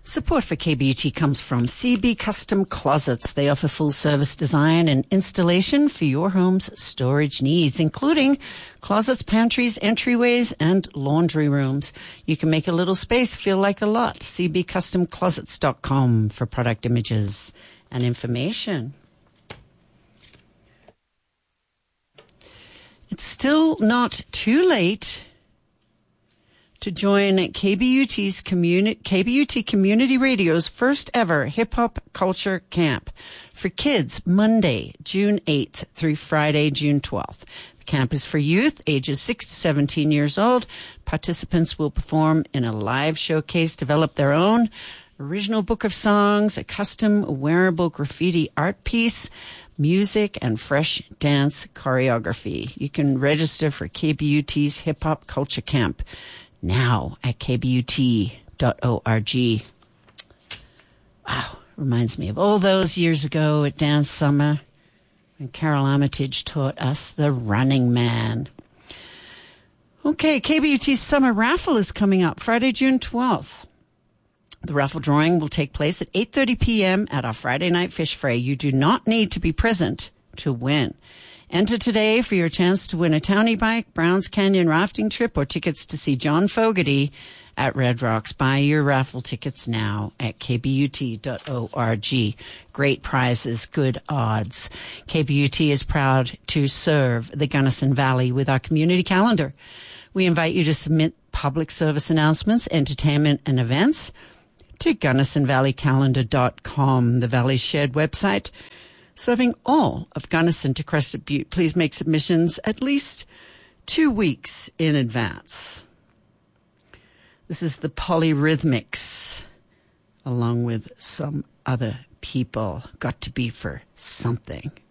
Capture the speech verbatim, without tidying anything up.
Support for K B U T comes from C B Custom Closets. They offer full-service design and installation for your home's storage needs, including closets, pantries, entryways, and laundry rooms. You can make a little space feel like a lot. C B custom closets dot com for product images and information. It's still not too late to join K B U T's communi- K B U T Community Radio's first ever hip-hop culture camp for kids, Monday, June eighth through Friday, June twelfth. The camp is for youth ages six to seventeen years old. Participants will perform in a live showcase, develop their own original book of songs, a custom wearable graffiti art piece, music, and fresh dance choreography. You can register for K B U T's hip-hop culture camp now at k b u t dot org. Wow, reminds me of all those years ago at Dance Summer when Carol Armitage taught us the Running Man. Okay, K B U T's summer raffle is coming up Friday, June twelfth. The raffle drawing will take place at eight thirty p.m. at our Friday night fish fray. You do not need to be present to win. Enter today for your chance to win a Townie bike, Browns Canyon rafting trip, or tickets to see John Fogerty at Red Rocks. Buy your raffle tickets now at k b u t dot org. Great prizes, good odds. K B U T is proud to serve the Gunnison Valley with our community calendar. We invite you to submit public service announcements, entertainment, and events to gunnison valley calendar dot com, the Valley's shared website, serving all of Gunnison to Crested Butte. Please make submissions at least two weeks in advance. This is the Polyrhythmics, along with some other people. Got to be for something.